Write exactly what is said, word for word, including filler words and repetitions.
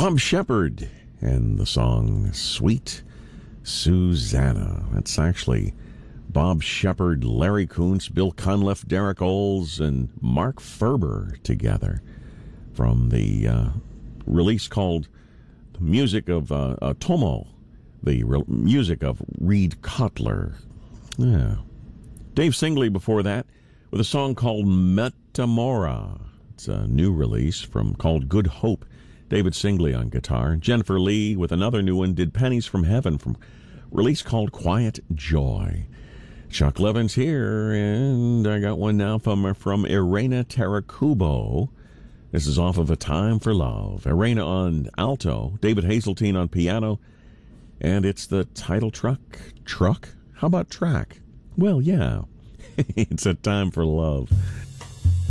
Bob Shepard and the song Sweet Susanna. That's actually Bob Shepard, Larry Kuntz, Bill Cunliffe, Derek Oles, and Mark Ferber together from the uh, release called The Music of uh, uh, Tomo, the re- music of Reed Cutler. Yeah. Dave Singley before that with a song called Metamora. It's a new release from called Good Hope. David Singley on guitar. Jennifer Lee with another new one did Pennies from Heaven from release called Quiet Joy. Chuck Levin's here, and I got one now from from Irena Tarakubo. This is off of A Time for Love. Irena on alto, David Hazeltine on piano, and it's the title truck. Truck? How about track? Well, yeah. It's A Time for Love.